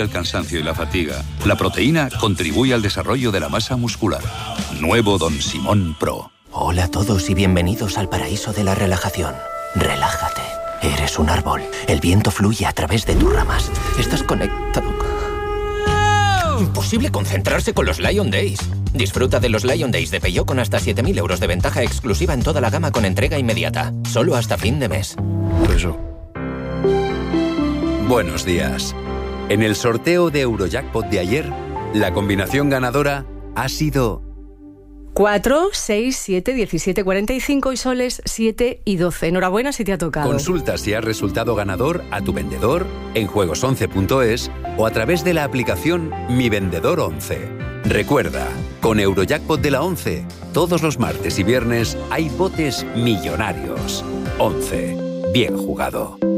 El cansancio y la fatiga. La proteína contribuye al desarrollo de la masa muscular. Nuevo Don Simón Pro. Hola a todos y bienvenidos al paraíso de la relajación. Relájate. Eres un árbol. El viento fluye a través de tus ramas. Estás conectado. Imposible concentrarse con los Lion Days. Disfruta de los Lion Days de Peugeot con hasta 7.000 euros de ventaja exclusiva en toda la gama con entrega inmediata. Solo hasta fin de mes. Buenos días. En el sorteo de Eurojackpot de ayer, la combinación ganadora ha sido 4, 6, 7, 17, 45 y soles 7 y 12. Enhorabuena si te ha tocado. Consulta si has resultado ganador a tu vendedor en juegos11.es o a través de la aplicación Mi Vendedor 11. Recuerda, con Eurojackpot de la 11, todos los martes y viernes hay botes millonarios. 11. Bien jugado.